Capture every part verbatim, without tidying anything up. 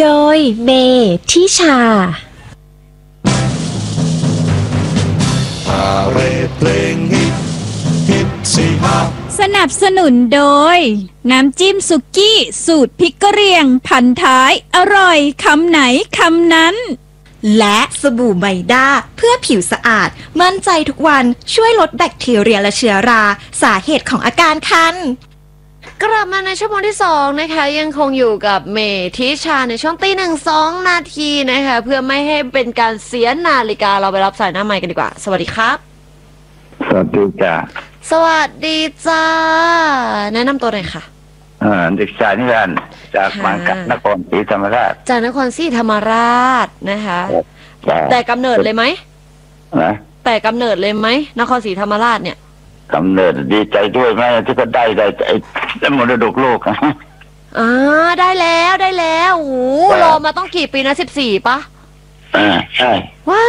โดยเมทิชาพาเรดเพลงฮิตฮิตสิฮะสนับสนุนโดยน้ำจิ้มสุกี้สูตรพริกกะเหรี่ยงพันท้ายอร่อยคำไหนคำนั้นและสบู่ไมด้าเพื่อผิวสะอาดมั่นใจทุกวันช่วยลดแบคทีเรียและเชื้อราสาเหตุของอาการคันกลับมาในชั่วโมงที่สองนะคะยังคงอยู่กับเมทิชาในช่วงตีหนึ่งสองนาทีนะคะเพื่อไม่ให้เป็นการเสียนาฬิกาเราไปรับสายหน้าไมค์กันดีกว่าสวัสดีครับสวัสดีจ้าสวัสดีจ้าแนะนำตัวหน่อยค่ะอ่าเด็กชายนิรันดร์จากบางกะนครศรีธรรมราชจากนครศรีธรรมราชนะคะแต่กำเนิดเลยไหมนะแต่กำเนิดเลยไหมนครศรีธรรมราชเนี่ยกำเนิดดีใจด้วยแม่ที่ก็ได้ได้ไอ้ได้มรดกโลกอ่าได้แล้วได้แล้วโอ้รอมาต้องกี่ปีนะสิบสี่ปะอ่าใช่ว้า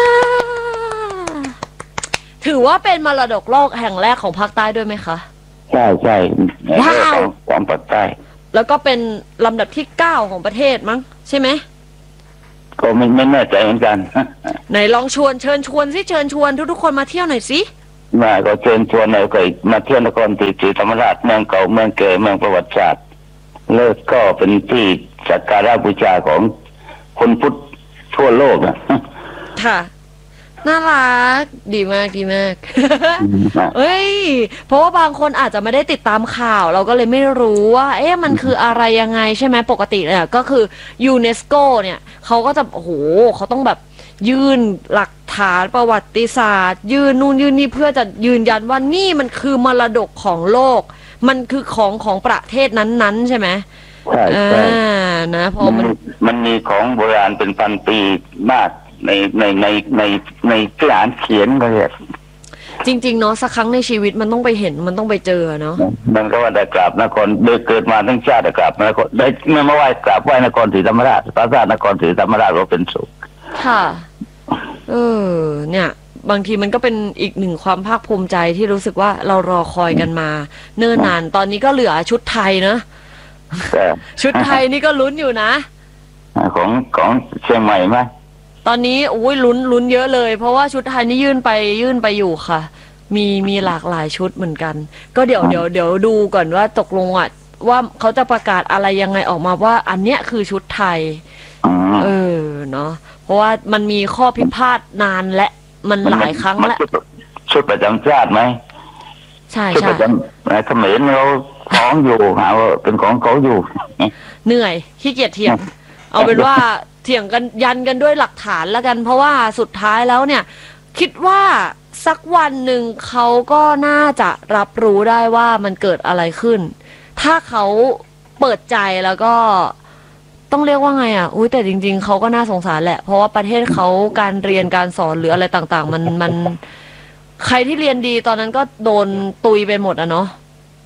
ถือว่าเป็นมรดกโลกแห่งแรกของภาคใต้ด้วยไหมคะใช่ใช่ว้าวของภาคใต้แล้วก็เป็นลำดับที่เก้าของประเทศมั้งใช่ไหมก็ไม่ไม่แน่ใจเหมือนกันไหนลองชวนเชิญชวนสิเชิญชวนทุกๆคนมาเที่ยวหน่อยสิมาก็เชิญชวนเลยก็มาเที่ยวนครศรีธรรมราชเมืองเก่าเมืองแก่เมืองประวัติศาสตร์เลิศก็เป็นที่สักการะบูชาของคนพุทธทั่วโลกอ่ะค่ะน่ารักดีมากดีมากเอ้ยเพราะว่าบางคนอาจจะไม่ได้ติดตามข่าวเราก็เลยไม่รู้ว่าเอ๊ะมันคืออะไรยังไงใช่ไหมปกติเนี่ยก็คือยูเนสโกเนี่ยเขาก็จะโอ้โหเขาต้องแบบยื่นหลักฐานประวัติศาสตร์ยื่นนู่นยื่นนี่เพื่อจะยืนยันว่านี่มันคือมรดกของโลกมันคือของของประเทศนั้นๆใช่ไหมใช่ใช่นะพอมันมันมีของโบราณเป็นพันปีมากในในในในในกระดานเขียนเลยจริงๆเนาะสักครั้งในชีวิตมันต้องไปเห็นมันต้องไปเจอเนาะมันก็ว่าได้กราบนครโดยเกิดมาทั้งชาติได้กราบนครได้เมื่อมาไหว้กราบไหว้นครศรีธรรมราชพระธาตุนครศรีธรรมราชก็เป็นสุขค่ะเออเนี่ยบางทีมันก็เป็นอีกหนึ่งความภาคภูมิใจที่รู้สึกว่าเรารอคอยกันมาเนิ่นนานตอนนี้ก็เหลือชุดไทยนะชุดไทยนี่ก็ลุ้นอยู่นะของของเชียงใหม่ไหมตอนนี้โอ้ยลุ้นลุ้นเยอะเลยเพราะว่าชุดไทยนี่ยื่นไปยื่นไปอยู่ค่ะมีมีหลากหลายชุดเหมือนกันก็เดี๋ยวเดี๋ยวเดี๋ยวดูก่อนว่าตกลงอ่ะว่าเขาจะประกาศอะไรยังไงออกมาว่าอันเนี้ยคือชุดไทยเออเนาะเพราะว่ามันมีข้อพิพาทนานและมันหลายครั้งแล้วชุดประจำชาติไหมใช่ใช่เขมรเราของอยู่หาว่าเป็นของเขาอยู่เหนื่อยขี้เกียจเถียงเอาเป็นว่าเถียงกันยันกันด้วยหลักฐานแล้วกันเพราะว่าสุดท้ายแล้วเนี่ยคิดว่าสักวันหนึ่งเขาก็น่าจะรับรู้ได้ว่ามันเกิดอะไรขึ้นถ้าเขาเปิดใจแล้วก็ต้องเรียกว่าไงอ่ะอุ้ยแต่จริงๆเขาก็น่าสงสารแหละเพราะว่าประเทศเขาการเรียนการสอนหรืออะไรต่างๆมันมันใครที่เรียนดีตอนนั้นก็โดนตุยไปหมดอ่ะเนาะ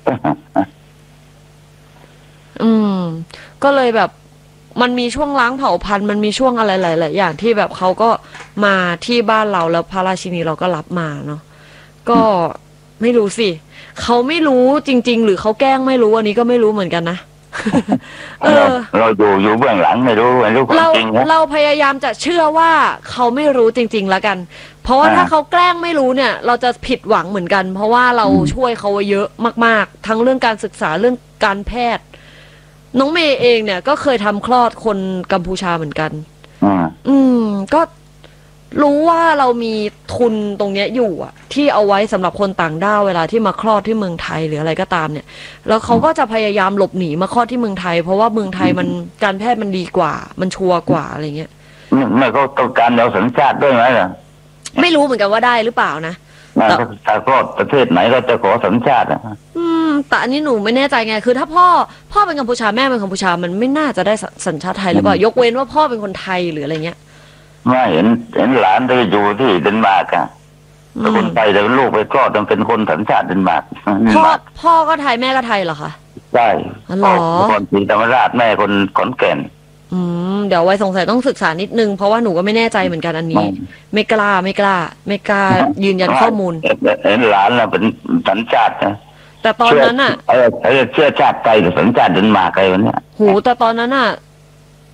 อืมก็เลยแบบมันมีช่วงล้างเผ่าพันธุ์มันมีช่วงอะไรหลายๆอย่างที่แบบเขาก็มาที่บ้านเราแล้วพระราชินีเราก็รับมาเนาะก็ไม่รู้สิเขาไม่รู้จริงๆหรือเขาแกล้งไม่รู้อันนี้ก็ไม่รู้เหมือนกันนะเออเราอยู่อยู่เบื้องหลังไม่รู้ไม่รู้ความจริงนะเราพยายามจะเชื่อว่าเขาไม่รู้จริงๆแล้วกันเพราะว่าถ้าเขาแกล้งไม่รู้เนี่ยเราจะผิดหวังเหมือนกันเพราะว่าเราช่วยเขาเยอะมากๆทั้งเรื่องการศึกษาเรื่องการแพทย์น้องเมย์เองเนี่ยก็เคยทำคลอดคนกัมพูชาเหมือนกันอืมก็รู้ว่าเรามีทุนตรงเนี้ยอยู่อ่ะที่เอาไว้สำหรับคนต่างด้าวเวลาที่มาคลอดที่เมืองไทยหรืออะไรก็ตามเนี่ยแล้วเขาก็จะพยายามหลบหนีมาคลอดที่เมืองไทยเพราะว่าเมืองไทยมันการแพทย์มันดีกว่ามันชัวร์กว่าอะไรเงี้ยไม่ก็ต้องการเอาสัญชาติด้วยไหมล่ะไม่รู้เหมือนกันว่าได้หรือเปล่านะแต่ถ้าคลอดประเทศไหนก็จะขอสัญชาติอ่ะอืมแต่อันนี้หนูไม่แน่ใจไงคือถ้าพ่อพ่อเป็นกัมพูชาแม่เป็นกัมพูชามันไม่น่าจะได้สัญชาติไทยหรือเปล่ายกเว้นว่าพ่อเป็นคนไทยหรืออะไรเงี้ยไม่เห็นเห็นหลานที่อยู่ที่เดนมาร์กอ่ะคนไทยแต่ลูกไปคลอดต้องเป็นคนสัญชาติเดนมาร์กพ่อพ่อก็ไทยแม่ก็ไทยเหรอคะใช่คนศรีธรรมราชแม่คนขอนแก่นอืมเดี๋ยวไว้สงสัยต้องศึกษานิดนึงเพราะว่าหนูก็ไม่แน่ใจเหมือนกันอันนี้ไม่กล้าไม่กล้าไม่กล้ายืนยันข้อมูลเห็นหลานน่ะเป็นสัญชาตินะแต่ตอนนั้นอ่ะเออเชื่อชาติไทยหรือสัญชาติเดนมาร์กอะไรวะเนี่ยโหแต่ตอนนั้นอ่ะ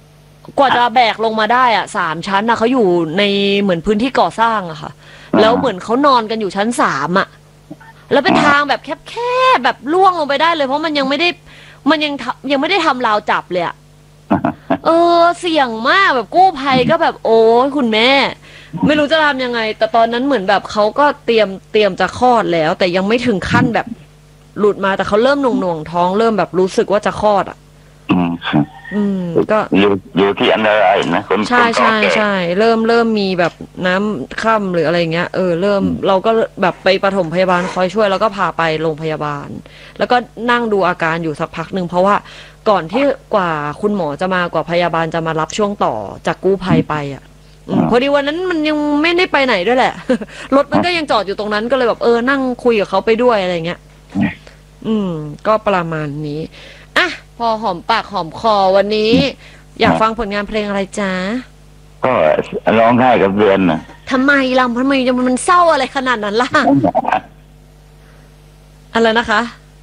กว่าจะแบกลงมาได้อ่ะสามชั้นนะเขาอยู่ในเหมือนพื้นที่ก่อสร้างอะค่ะ แล้วเหมือนเขานอนกันอยู่ชั้นสามอ่ะแล้วเป็นทางแบบแคบๆแบบล่วงลงไปได้เลยเพราะมันยังไม่ได้มันยังยังไม่ได้ทำราวจับเลยอะเออเสี่ยงมากแบบกู้ภัยก็แบบโอ้ยคุณแม่ไม่รู้จะทำยังไงแต่ตอนนั้นเหมือนแบบเขาก็เตรียมเตรียมจะคลอดแล้วแต่ยังไม่ถึงขั้นแบบหลุดมาแต่เขาเริ่มหน่วงๆท้องเริ่มแบบรู้สึกว่าจะคลอดอ่ะอืมอืมก็อยู่อยู่ที่อันตรายนะคนใช่ใช่ใช่เริ่มเริ่มมีแบบน้ำคร่ำหรืออะไรเงี้ยเออเริ่มเราก็แบบไปปฐมพยาบาลคอยช่วยแล้วก็พาไปโรงพยาบาลแล้วก็นั่งดูอาการอยู่สักพักหนึ่งเพราะว่าก่อนที่กว่าคุณหมอจะมากว่าพยาบาลจะมารับช่วงต่อจากกู้ภัยไปอ่ะพอดีวันนั้นมันยังไม่ได้ไปไหนด้วยแหละรถมันก็ยังจอดอยู่ตรงนั้นก็เลยแบบเออนั่งคุยกับเขาไปด้วยอะไรเงี้ยอืมก็ประมาณนี้อ่ะพอหอมปากหอมคอวันนี้อยากฟังผลงานเพลงอะไรจ๊ะก็ร้องไห้กับเดือนน่ะทำไมล่ะทำไมมันเศร้าอะไรขนาดนั้นล่ะอะไรนะคะ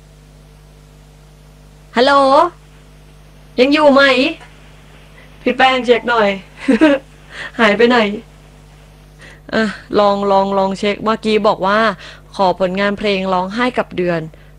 ฮัลโหลยังอยู่ไหมพี่แป้งเช็คหน่อย หายไปไหนอ่ะลองลองลองเช็คเมื่อกี้บอกว่าขอผลงานเพลงร้องไห้กับเดือน